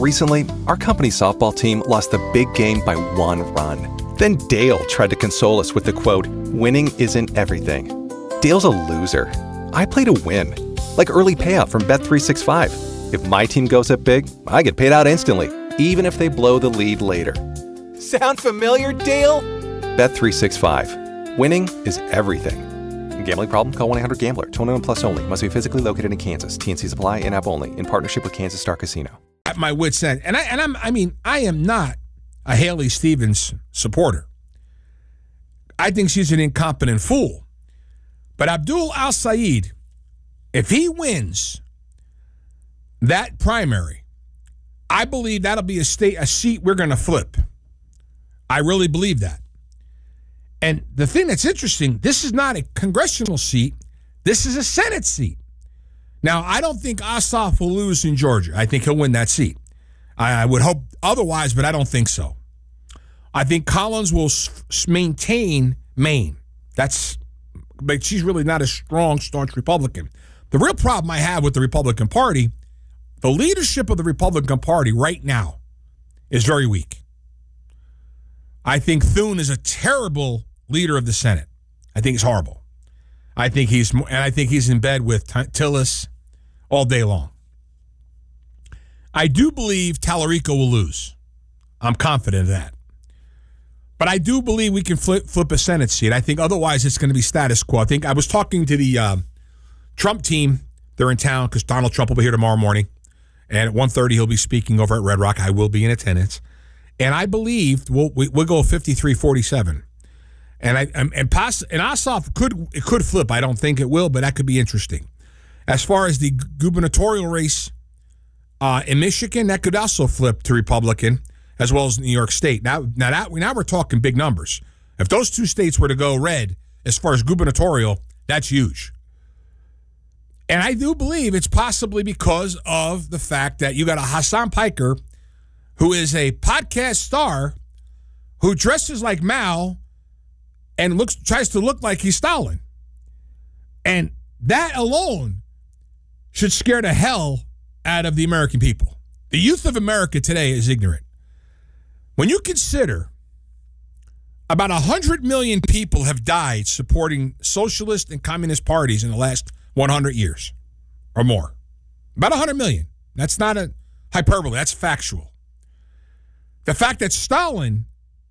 Recently, our company softball team lost the big game by 1 run. Then Dale tried to console us with the quote, "Winning isn't everything." Dale's a loser. I play to win. Like early payout from Bet365. If my team goes up big, I get paid out instantly, even if they blow the lead later. Sound familiar, Dale? Bet365. Winning is everything. Gambling problem? Call 1-800-GAMBLER. 21 plus only. Must be physically located in Kansas. TNCs apply. In-app only. In partnership with Kansas Star Casino. At my wit's end. I am not a Haley Stevens supporter. I think she's an incompetent fool. But Abdul Al-Sayed, if he wins that primary, I believe that'll be a seat we're going to flip. I really believe that. And the thing that's interesting, this is not a congressional seat. This is a Senate seat. Now, I don't think Ossoff will lose in Georgia. I think he'll win that seat. I would hope otherwise, but I don't think so. I think Collins will maintain Maine. But she's really not a strong, staunch Republican. The real problem I have with the Republican Party, the leadership of the Republican Party right now is very weak. I think Thune is a terrible leader of the Senate. I think he's horrible. I think he's in bed with Tillis all day long. I do believe Tallarico will lose. I'm confident of that. But I do believe we can flip a Senate seat. I think otherwise it's going to be status quo. I think I was talking to the Trump team. They're in town because Donald Trump will be here tomorrow morning. And at 1:30 he'll be speaking over at Red Rock. I will be in attendance. And I believe we'll go 53-47. And Ossoff could flip. I don't think it will, but that could be interesting. As far as the gubernatorial race in Michigan, that could also flip to Republican, as well as New York State. Now we're talking big numbers. If those two states were to go red, as far as gubernatorial, that's huge. And I do believe it's possibly because of the fact that you got a Hassan Piker, who is a podcast star, who dresses like Mao and tries to look like he's Stalin. And that alone should scare the hell out of the American people. The youth of America today is ignorant. When you consider about 100 million people have died supporting socialist and communist parties in the last 100 years or more. About 100 million. That's not a hyperbole. That's factual. The fact that Stalin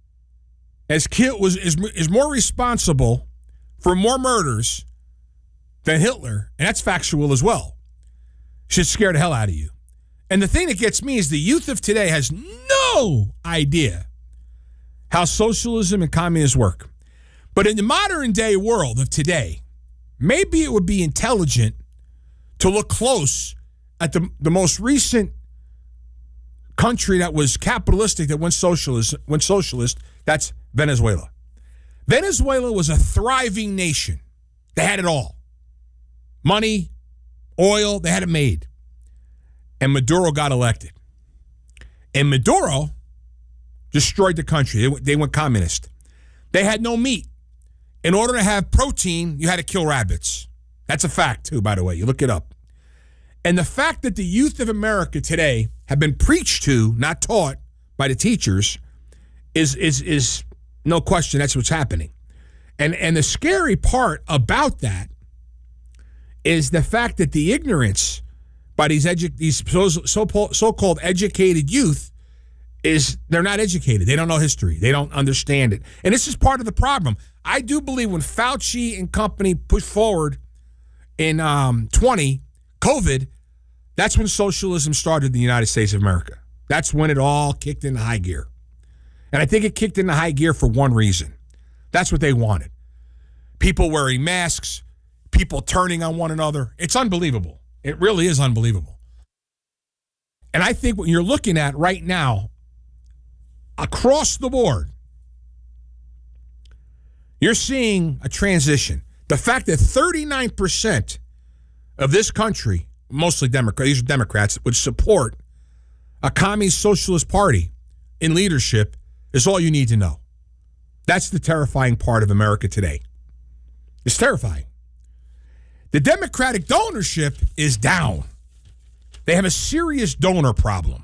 is more responsible for more murders than Hitler, and that's factual as well, should scare the hell out of you. And the thing that gets me is the youth of today has no idea how socialism and communism work. But in the modern day world of today, maybe it would be intelligent to look close at the most recent country that was capitalistic that went socialist, that's Venezuela. Venezuela was a thriving nation. They had it all. Money, oil, they had it made. And Maduro got elected. And Maduro destroyed the country. They went communist. They had no meat. In order to have protein, you had to kill rabbits. That's a fact, too, by the way. You look it up. And the fact that the youth of America today have been preached to, not taught by the teachers, is no question that's what's happening. And the scary part about that is the fact that the ignorance by these so-called educated youth is they're not educated. They don't know history. They don't understand it. And this is part of the problem. I do believe when Fauci and company pushed forward in COVID, that's when socialism started in the United States of America. That's when it all kicked into high gear. And I think it kicked into high gear for one reason. That's what they wanted. People wearing masks, people turning on one another. It's unbelievable. It really is unbelievable. And I think what you're looking at right now, across the board, you're seeing a transition. The fact that 39% of this country, mostly Democrats, these are Democrats, would support a communist socialist party in leadership is all you need to know. That's the terrifying part of America today. It's terrifying. The Democratic donorship is down. They have a serious donor problem.